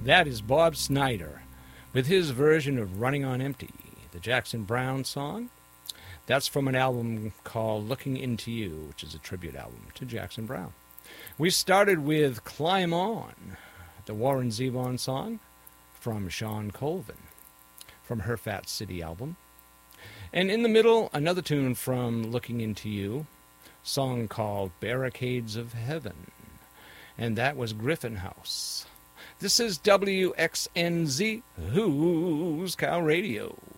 That is Bob Snyder with his version of Running on Empty, the Jackson Browne song. That's from an album called Looking Into You, which is a tribute album to Jackson Browne. We started with Climb On, the Warren Zevon song from Sean Colvin from her Fat City album. And in the middle, another tune from Looking Into You, a song called Barricades of Heaven. And that was Griffin House. This is WXNZ, Who's Cow Radio.